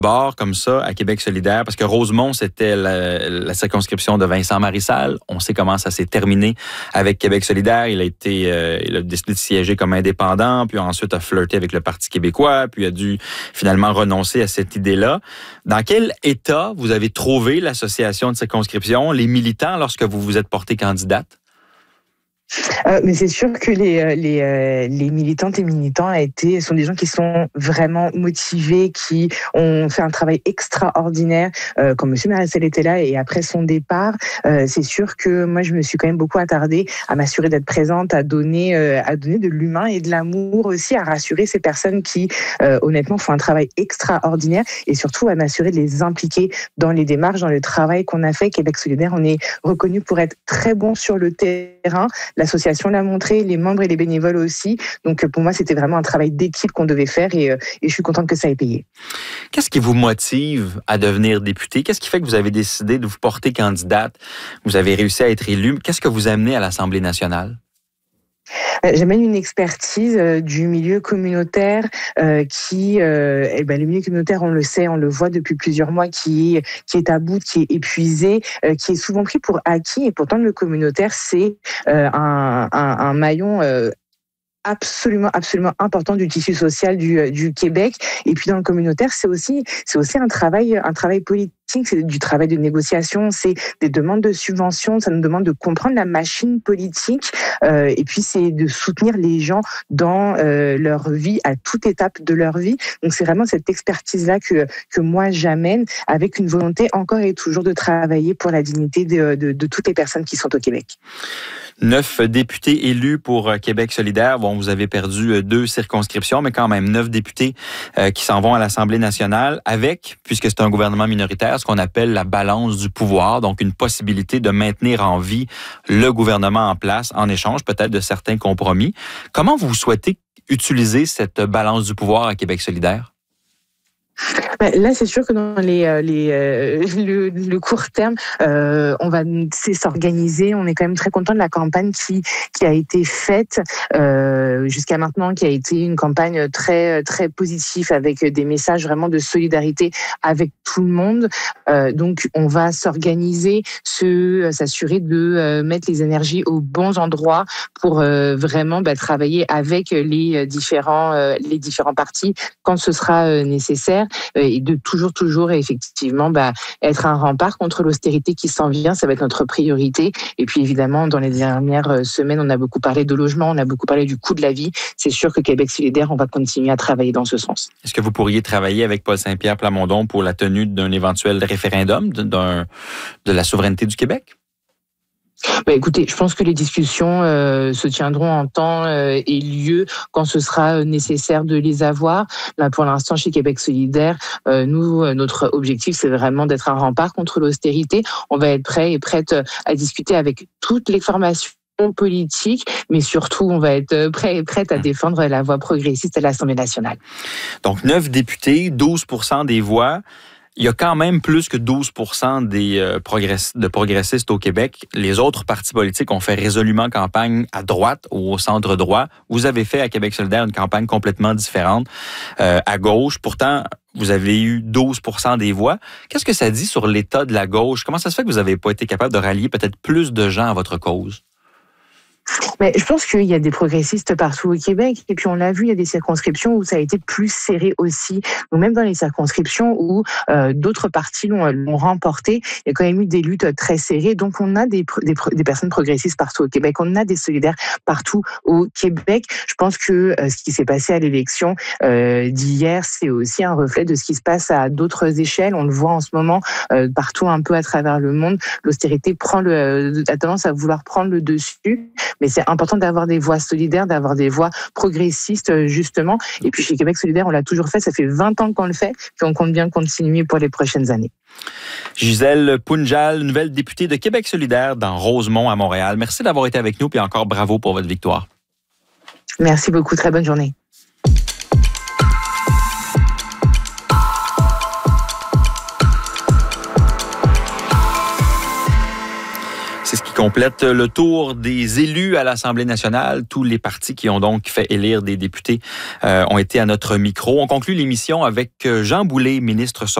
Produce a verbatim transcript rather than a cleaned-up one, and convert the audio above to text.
bord comme ça à Québec solidaire, parce que Rosemont, c'était la, la circonscription de Vincent Marissal. On sait comment ça s'est terminé avec Québec solidaire. Il a été, euh, il a décidé de siéger comme indépendant, puis ensuite a flirté avec le Parti québécois, puis a dû finalement renoncer à cette idée-là. Dans quel état vous avez trouvé l'association de circonscription, les militants, lorsque vous vous êtes porté candidate? Euh, mais c'est sûr que les, les, euh, les militantes et militants a été, sont des gens qui sont vraiment motivés, qui ont fait un travail extraordinaire, euh, comme M. Marissal était là et après son départ. Euh, c'est sûr que moi, je me suis quand même beaucoup attardée à m'assurer d'être présente, à donner, euh, à donner de l'humain et de l'amour aussi, à rassurer ces personnes qui, euh, honnêtement, font un travail extraordinaire et surtout à m'assurer de les impliquer dans les démarches, dans le travail qu'on a fait. Québec solidaire, on est reconnu pour être très bon sur le terrain. L'association l'a montré, les membres et les bénévoles aussi. Donc pour moi, c'était vraiment un travail d'équipe qu'on devait faire et, et je suis contente que ça ait payé. Qu'est-ce qui vous motive à devenir député? Qu'est-ce qui fait que vous avez décidé de vous porter candidate? Vous avez réussi à être élu. Qu'est-ce que vous amenez à l'Assemblée nationale? J'amène une expertise euh, du milieu communautaire euh, qui, euh, eh ben, le milieu communautaire, on le sait, on le voit depuis plusieurs mois, qui est, qui est à bout, qui est épuisé, euh, qui est souvent pris pour acquis. Et pourtant, le communautaire, c'est euh, un, un, un maillon euh, absolument, absolument important du tissu social du, du Québec. Et puis dans le communautaire, c'est aussi, c'est aussi un travail, un travail politique. C'est du travail de négociation, c'est des demandes de subventions, ça nous demande de comprendre la machine politique euh, et puis c'est de soutenir les gens dans euh, leur vie, à toute étape de leur vie. Donc c'est vraiment cette expertise-là que, que moi j'amène avec une volonté encore et toujours de travailler pour la dignité de, de, de toutes les personnes qui sont au Québec. Neuf députés élus pour Québec solidaire. Bon, vous avez perdu deux circonscriptions, mais quand même neuf députés euh, qui s'en vont à l'Assemblée nationale avec, puisque c'est un gouvernement minoritaire, ce qu'on appelle la balance du pouvoir, donc une possibilité de maintenir en vie le gouvernement en place en échange peut-être de certains compromis. Comment vous souhaitez utiliser cette balance du pouvoir à Québec solidaire? Là, c'est sûr que dans les, les, euh, le, le court terme, euh, on va s'organiser. On est quand même très content de la campagne qui, qui a été faite euh, jusqu'à maintenant, qui a été une campagne très, très positive avec des messages vraiment de solidarité avec tout le monde. Euh, donc, on va s'organiser, se, s'assurer de euh, mettre les énergies aux bons endroits pour euh, vraiment bah, travailler avec les différents, euh, les différents partis quand ce sera euh, nécessaire. Et de toujours, toujours, effectivement, bah, être un rempart contre l'austérité qui s'en vient. Ça va être notre priorité. Et puis, évidemment, dans les dernières semaines, on a beaucoup parlé de logement, on a beaucoup parlé du coût de la vie. C'est sûr que Québec solidaire, on va continuer à travailler dans ce sens. Est-ce que vous pourriez travailler avec Paul Saint-Pierre Plamondon pour la tenue d'un éventuel référendum d'un, de la souveraineté du Québec? Bah écoutez, je pense que les discussions euh, se tiendront en temps euh, et lieu quand ce sera nécessaire de les avoir. Là, pour l'instant, chez Québec solidaire, euh, nous, notre objectif, c'est vraiment d'être un rempart contre l'austérité. On va être prêts et prêtes à discuter avec toutes les formations politiques, mais surtout, on va être prêts et prêtes à défendre la voie progressiste à l'Assemblée nationale. Donc, neuf députés, douze pour cent des voix. Il y a quand même plus que douze pour cent des euh, progress- de progressistes au Québec. Les autres partis politiques ont fait résolument campagne à droite ou au centre droit. Vous avez fait à Québec solidaire une campagne complètement différente euh, à gauche. Pourtant, vous avez eu douze pour cent des voix. Qu'est-ce que ça dit sur l'état de la gauche? Comment ça se fait que vous n'avez pas été capable de rallier peut-être plus de gens à votre cause? Mais je pense qu'il y a des progressistes partout au Québec. Et puis, on l'a vu, il y a des circonscriptions où ça a été plus serré aussi. Donc, même dans les circonscriptions où euh, d'autres partis l'ont, l'ont remporté, il y a quand même eu des luttes très serrées. Donc, on a des, des, des personnes progressistes partout au Québec. On a des solidaires partout au Québec. Je pense que euh, ce qui s'est passé à l'élection euh, d'hier, c'est aussi un reflet de ce qui se passe à d'autres échelles. On le voit en ce moment euh, partout un peu à travers le monde. L'austérité prend le, a tendance à vouloir prendre le dessus. Mais c'est important d'avoir des voix solidaires, d'avoir des voix progressistes, justement. Et puis chez Québec solidaire, on l'a toujours fait. Ça fait vingt ans qu'on le fait, puis on compte bien continuer pour les prochaines années. Gisèle Pounjal, nouvelle députée de Québec solidaire dans Rosemont à Montréal. Merci d'avoir été avec nous, puis encore bravo pour votre victoire. Merci beaucoup. Très bonne journée. C'est ce qui complète le tour des élus à l'Assemblée nationale. Tous les partis qui ont donc fait élire des députés euh, ont été à notre micro. On conclut l'émission avec Jean Boulet, ministre sortant